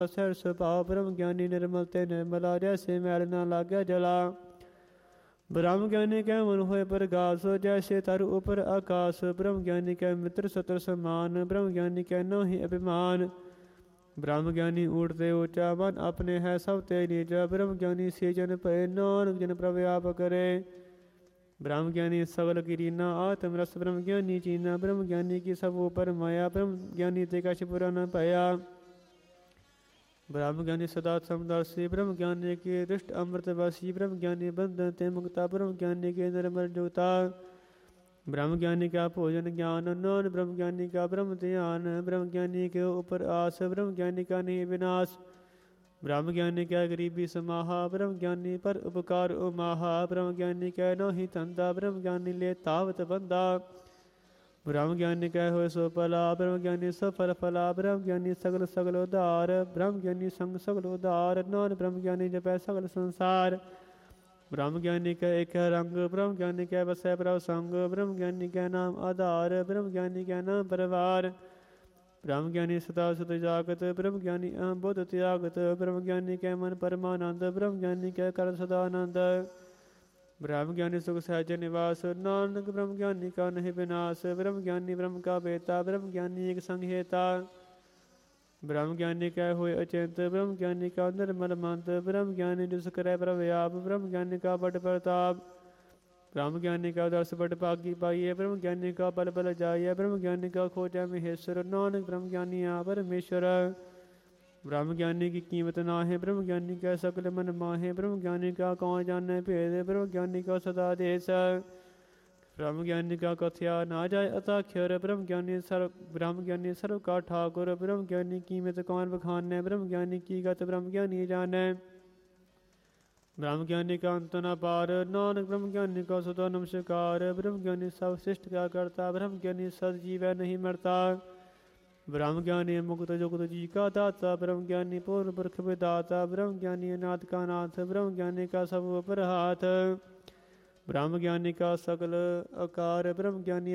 ਸਹਿ ਸੁਭਾਉ ਬ੍ਰਹਮ ਗਿਆਨੀ ਨਿਰਮਲ ਤੇ ਨਿਰਮਲਾ ਜੈਸੇ ਮੈਲ ਨਾ ਲਾਗੈ ਜਲਾ। ਬ੍ਰਹਮ ਗਿਆਨੀ ਕੈ ਮਨ ਹੋਏ ਪ੍ਰਗਾਸ ਜੈਸੇ ਤਰੁ ਉਪਰ ਆਕਾਸ। ਬ੍ਰਹਮ ਗਿਆਨੀ ਕੈ ਮਿੱਤਰ ਸਤਰ ਸਮਾਨ ਬ੍ਰਹਮ ਗਿਆਨੀ ਕੈ ਨਾਹੀ ਅਭਿਮਾਨ। ਬ੍ਰਹਮ ਗਿਆਨੀ ਊਠਤੇ ਊਚਾ ਮਨ ਆਪਣੇ ਹੈ ਸਭ ਤੇ ਨੀਚਾ। ਬ੍ਰਹਮ ਗਿਆਨੀ ਸੇ ਜਨ ਭਏ ਨਾਨਕ ਜਿਨ ਪ੍ਰਭ ਆਪ ਕਰੇ। ਬ੍ਰਹਮ ਗਿਆਨੀ ਸਗਲ ਕੀਰੀਨਾ ਆਤਮ ਰਸ ਬ੍ਰਹਮ ਗਿਆਨੀ ਚੀਨਾ। ਬ੍ਰਹਮ ਗਿਆਨੀ ਕੀ ਸਭ ਉਪਰ ਮਾਇਆ ਬ੍ਰਹਮ ਗਿਆਨੀ ਤੇ ਕਛ ਬੁਰਾ ਨ ਭਇਆ। ਬ੍ਰਹਮ ਗਿਆਨੀ ਸਦਾ ਸਮਦਰਸੀ ਬ੍ਰਹਮ ਗਿਆਨੀ ਕੀ ਦ੍ਰਿਸ਼ਟ ਅੰਮ੍ਰਿਤ ਵਾਸੀ। ਬ੍ਰਹਮ ਗਿਆਨੀ ਬੰਧਨ ਤੇ ਮੁਕਤਾ ਬ੍ਰਹਮ ਗਿਆਨੀ ਕੇ ਨਿਰਮਲ ਜੁਗਤਾ। ਬ੍ਰਹਮ ਗਿਆਨੀ ਕਾ ਭੋਜਨ ਗਿਆਨ ਨਾਨ ਬ੍ਰਹਮ ਗਿਆਨੀ ਕਾ ਬ੍ਰਹਮ ਧਿਆਨ। ਬ੍ਰਹਮ ਗਿਆਨੀ ਕੇ ਉਪਰ ਆਸ ਬ੍ਰਹਮ ਗਿਆਨੀ ਕਾ ਨਹੀਂ ਵਿਨਾਸ਼। ਬ੍ਰਹਮ ਗਿਆਨੀ ਕੈ ਗਰੀਬੀ ਸਮਾਹਾ ਬ੍ਰਹਮ ਗਿਆਨੀ ਪਰ ਉਪਕਾਰ ਉਮਾਹਾ। ਬ੍ਰਹਮ ਗਿਆਨੀ ਕੈ ਨਾਹੀ ਧੰਦਾ ਬ੍ਰਹਮ ਗਿਆਨੀ ਲੈ ਧਾਵਤ ਬੰਦਾ। ਬ੍ਰਹਮ ਗਿਆਨੀ ਕੈ ਹੋਏ ਸੋ ਭਲਾ ਬ੍ਰਹਮ ਗਿਆਨੀ ਸਫਲ ਫਲਾ। ਬ੍ਰਹਮ ਗਿਆਨੀ ਸਗਲ ਸਗਲ ਉਧਾਰ ਬ੍ਰਹਮ ਗਿਆਨੀ ਸੰਗ ਸਗਲ ਉਧਾਰ। ਨਾਨਕ ਬ੍ਰਹਮ ਗਿਆਨੀ ਜਪੈ ਸਗਲ ਸੰਸਾਰ। ਬ੍ਰਹਮ ਗਿਆਨੀ ਕੈ ਏਕ ਰੰਗ ਬ੍ਰਹਮ ਗਿਆਨੀ ਕੈ ਵਸੈ ਪ੍ਰਭ ਸੰਗ। ਬ੍ਰਹਮ ਗਿਆਨੀ ਕੈ ਨਾਮ ਆਧਾਰ ਬ੍ਰਹਮ ਗਿਆਨੀ ਕੈ ਨਾਮ ਪਰਵਾਰ। ਬ੍ਰਹਮ ਗਿਆਨੀ ਸਦਾ ਸਤ ਜਾਗਤ ਬ੍ਰਹਮ ਗਿਆਨੀ ਅਹੰ ਬੁੱਧ ਤਿਆਗਤ। ਬ੍ਰਹਮ ਗਿਆਨੀ ਕੈ ਮਨ ਪਰਮਾਨੰਦ ਬ੍ਰਹਮ ਗਿਆਨੀ ਕੈ ਕਰ ਸਦਾ ਆਨੰਦ। ਬ੍ਰਹਮ ਗਿਆਨੀ ਸੁਖ ਸਹਿਜ ਨਿਵਾਸ ਨਾਨਕ ਬ੍ਰਹਮ ਗਿਆਨੀ ਕਾ ਨਹੀਂ ਵਿਨਾਸ਼। ਬ੍ਰਹਮ ਗਿਆਨੀ ਬ੍ਰਹਮ ਕਾ ਬੇਤਾ ਬ੍ਰਹਮ ਗਿਆਨੀ ਏਕ ਸੰਗ ਹੇਤਾ। ਬ੍ਰਹਮ ਗਿਆਨੀ ਕੈ ਹੋਏ ਅਚਿੰਤ ਬ੍ਰਹਮ ਗਿਆਨੀ ਕਾ ਨਿਰਮਲ ਮੰਤ। ਬ੍ਰਹਮ ਗਿਆਨੀ ਜਿਸ ਕਰੈ ਪ੍ਰਭ ਆਪ ਬ੍ਰਹਮ ਗਿਆਨੀ ਕਾ ਬੜ ਪ੍ਰਤਾਪ। ਬ੍ਰਹਮ ਗਿਆਨੀ ਕਾ ਦਰਸ ਬੜ ਭਾਗੀ ਪਾਈਐ ਬ੍ਰਹਮ ਗਿਆਨੀ ਕਾ ਬਲ ਬਲ ਜਾਈਐ। ਬ੍ਰਹਮ ਗਿਆਨੀ ਕਾ ਖੋਜੈ ਮਹੇਸ਼ਵਰ ਨਾਨਕ ਬ੍ਰਹਮ ਗਿਆਨੀ ਆ ਪਰਮੇਸ਼ਵਰ। ਬ੍ਰਹਮ ਗਿਆਨੀ ਕੀ ਕੀਮਤ ਨਾਹਿ ਬ੍ਰਹਮ ਗਿਆਨੀ ਕੈ ਸਕਲ ਮਨ ਮਾਹੇ। ਬ੍ਰਹਮ ਗਿਆਨੀ ਕਾ ਕਉਨ ਜਾਣੈ ਭੇਦ ਬ੍ਰਹਮ ਗਿਆਨੀ ਕਾ ਸਦਾ ਦੇਸ। ਬ੍ਰਹਮ ਗਿਆਨੀ ਕਾ ਕਥਿਆ ਨਾ ਜਾਏ ਅਤਾਖਿਰ ਬ੍ਰਹਮ ਗਿਆਨੀ ਸਰਬ ਕਾ ਠਾਕੁਰ। ਬ੍ਰਹਮ ਗਿਆਨੀ ਕੀਮਤ ਕੌਣ ਬਖਾਨੈ ਬ੍ਰਹਮ ਗਿਆਨੀ ਕੀ ਗਤ ਬ੍ਰਹਮ ਗਿਆਨੀ ਜਾਣੈ। ਬ੍ਰਹਮ ਗਿਆਨੀ ਕਾ ਅੰਤ ਨ ਪਾਰ ਨਾਨਕ ਬ੍ਰਹਮ ਗਿਆਨੀ ਕਾ ਸਦਾ ਨਮਸਕਾਰ। ਬ੍ਰਹਮ ਗਿਆਨੀ ਸਭ ਸ੍ਰਿਸ਼ਟ ਕਾ ਕਰਤਾ ਬ੍ਰਹਮ ਗਿਆਨੀ ਸਦ ਜੀਵੈ ਨਹੀਂ ਮਰਤਾ। ਬ੍ਰਹਮ ਗਿਆਨੀ ਮੁਕਤ ਜੁਗਤ ਜੀ ਕਾ ਦਾਤਾ ਬ੍ਰਹਮ ਗਿਆਨੀ ਪੂਰਨ ਪੁਰਖ ਵਿਦਾਤਾ। ਬ੍ਰਹਮ ਗਿਆਨੀ ਅਨਾਥ ਕਾ ਨਾਥ ਬ੍ਰਹਮ ਗਿਆਨੀ ਕਾ ਸਭ ਉਪਰ ਹਾਥ। ਬ੍ਰਹਮ ਗਿਆਨੀ ਕਾ ਸਗਲ ਆਕਾਰ ਬ੍ਰਹਮ ਗਿਆਨੀ